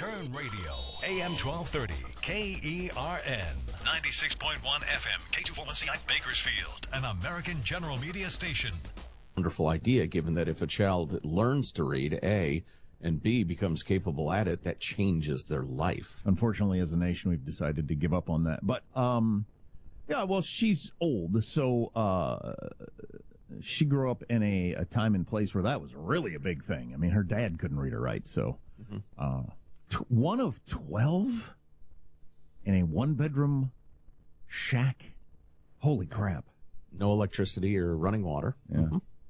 Kern Radio, AM 1230, KERN. 96.1 FM, K241CI Bakersfield, an American General Media station. Wonderful idea, given that if a child learns to read, A, and B, becomes capable at it, that changes their life. Unfortunately, as a nation, we've decided to give up on that. But, yeah, well, she's old, so she grew up in a time and place where that was really a big thing. I mean, her dad couldn't read or write, so one of 12 in a one-bedroom shack. Holy crap. No electricity or running water. Yeah.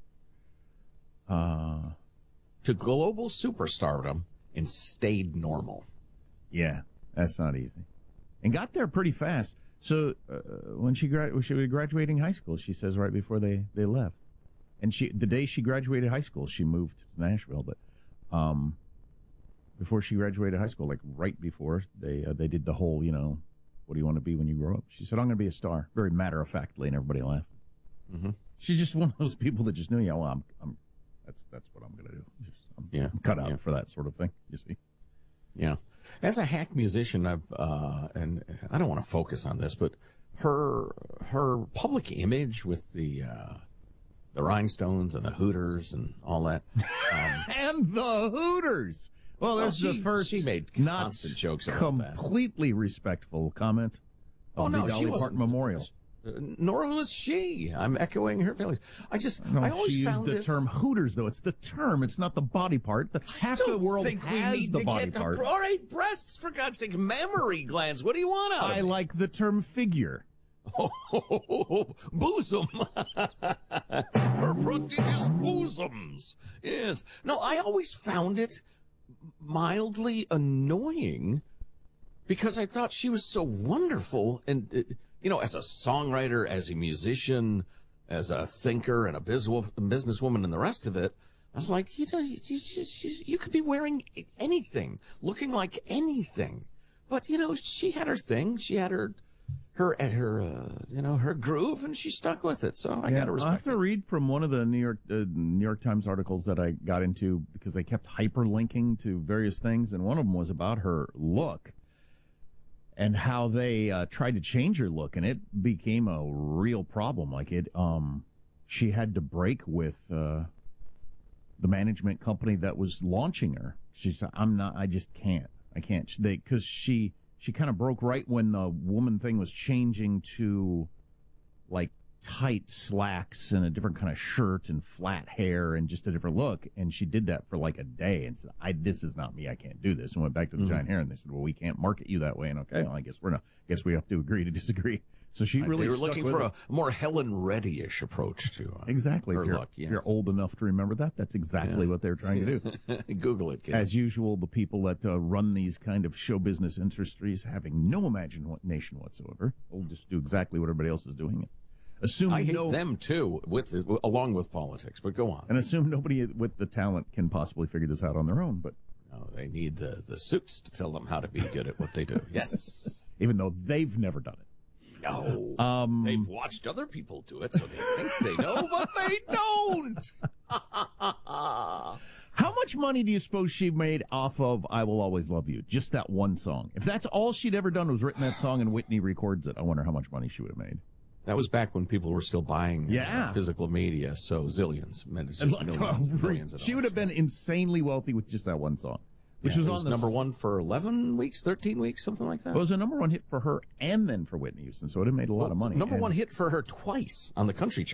To global superstardom and stayed normal. Yeah, that's not easy. And got there pretty fast. So when she was graduating high school, she says right before they left. And the day she graduated high school, she moved to Nashville. But before she graduated high school, like right before, they did the whole, what do you want to be when you grow up? She said, I'm going to be a star. Very matter-of-factly, and everybody laughed. Mm-hmm. She's just one of those people that just knew, that's what I'm going to do. I'm cut out for that sort of thing, you see. Yeah. As a hack musician, and I don't want to focus on this, but her public image with the Rhinestones and the Hooters and all that. And the Hooters! Well, there's the first. She made constant jokes about that. Completely respectful comment on the Dolly Parton Memorial. Nor was she. I'm echoing her feelings. I always she found used the term Hooters, though. It's the term. It's not the body part. Half the world has the body part. All right, breasts, for God's sake, mammary glands. What do you want out of I me? like the term figure. Oh, bosom. Her prodigious bosoms. Yes. No, I always found it mildly annoying because I thought she was so wonderful and, as a songwriter, as a musician, as a thinker and a businesswoman and the rest of it, I was like, you could be wearing anything, looking like anything. But, she had her thing. She had her groove, and she stuck with it. So I got to respect it. I have to read from one of the New York Times articles that I got into because they kept hyperlinking to various things, and one of them was about her look and how they tried to change her look, and it became a real problem. Like she had to break with the management company that was launching her. She said, I just can't. I can't. Because she kind of broke right when the woman thing was changing to like tight slacks and a different kind of shirt and flat hair and just a different look. And she did that for like a day and said, this is not me. I can't do this. And went back to the giant hair and they said, well, we can't market you that way. And okay, well, I guess we have to agree to disagree. So she really they were looking for a more Helen Reddy-ish approach to exactly her look. Yes. You're old enough to remember that. That's exactly what they were trying to do. Google it, kids. As usual, the people that run these kind of show business industries having no imagination whatsoever will just do exactly what everybody else is doing. I hate them too, along with politics. But go on. And assume nobody with the talent can possibly figure this out on their own. But no, they need the suits to tell them how to be good at what they do. Yes, even though they've never done it. No, they've watched other people do it, so they think they know, but they don't. How much money do you suppose she made off of I Will Always Love You? Just that one song. If that's all she'd ever done was written that song and Whitney records it, I wonder how much money she would have made. That was back when people were still buying physical media, so zillions, millions of dollars. She would have been insanely wealthy with just that one song. Which was on number one for 11 weeks, 13 weeks, something like that. It was a number one hit for her and then for Whitney Houston, so it had made a lot of money. Number one hit for her twice on the country chart.